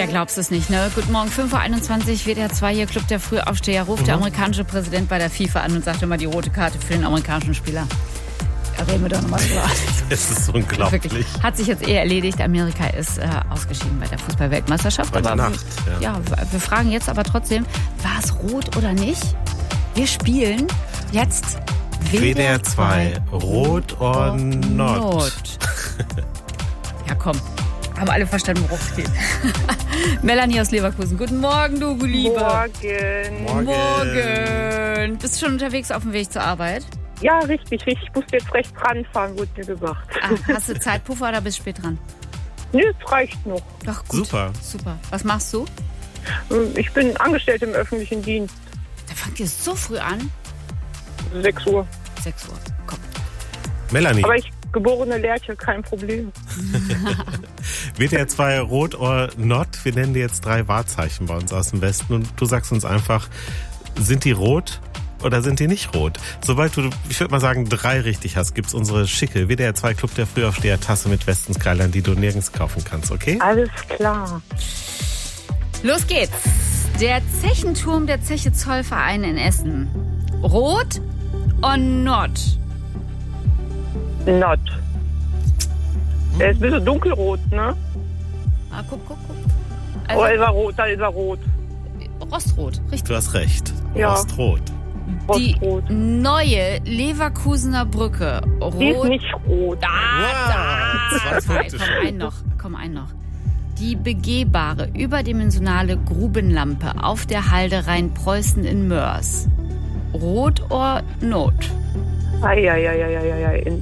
Ja, glaubst du es nicht, ne? Guten Morgen, 5.21 Uhr, WDR 2 hier, Club der Frühaufsteher, ruft der amerikanische Präsident bei der FIFA an und sagt immer die rote Karte für den amerikanischen Spieler. Da reden wir doch nochmal drüber. Es ist unglaublich. Wirklich. Hat sich jetzt erledigt. Amerika ist ausgeschieden bei der Fußball-Weltmeisterschaft. Heute aber Nacht. wir fragen jetzt aber trotzdem, war es rot oder nicht? Wir spielen jetzt WDR 2, Rot or Not. Ja, komm. Haben alle verstanden, worum es geht. Melanie aus Leverkusen. Guten Morgen, du Liebe. Morgen. Bist du schon unterwegs auf dem Weg zur Arbeit? Ja, richtig. Ich musste jetzt rechts ranfahren, wurde mir gesagt. Hast du Zeitpuffer oder bist du spät dran? Nö, es reicht noch. Ach, gut. Super. Was machst du? Ich bin angestellt im öffentlichen Dienst. Da fangt ihr so früh an? 6 Uhr. 6 Uhr, komm. Melanie. Aber ich geborene Lerche, kein Problem. WDR 2, Rot or Not. Wir nennen dir jetzt 3 Wahrzeichen bei uns aus dem Westen und du sagst uns einfach, sind die rot oder sind die nicht rot? Sobald du, ich würde mal sagen, 3 richtig hast, gibt's unsere schicke WDR 2 Club der Frühaufsteher Tasse mit Westen Skyline, die du nirgends kaufen kannst, okay? Alles klar. Los geht's. Der Zechenturm der Zeche Zollverein in Essen. Rot or not? Not. Der ist ein bisschen dunkelrot, ne? Guck. Also, ist er rot, da ist er rot. Rostrot, richtig. Du hast recht. Ja. Rostrot. Die neue Leverkusener Brücke. Rot. Die ist nicht rot. Komm, einen noch. Die begehbare, überdimensionale Grubenlampe auf der Halde Rheinpreußen in Mörs. Rot or not? Ei.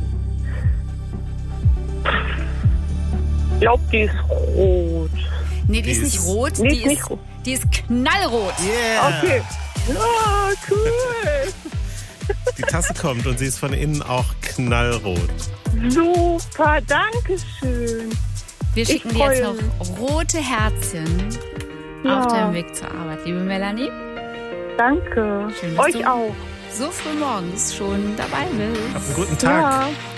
Ich glaube, die ist rot. Nee, die ist nicht rot. Die ist knallrot. Yeah. Okay. Oh, cool. Die Tasse kommt und sie ist von innen auch knallrot. Super, danke schön. Wir schicken dir jetzt noch rote Herzchen auf deinem Weg zur Arbeit, liebe Melanie. Danke. Schön, dass euch du auch. So früh morgens schon dabei bist. Hab einen guten Tag. Ja.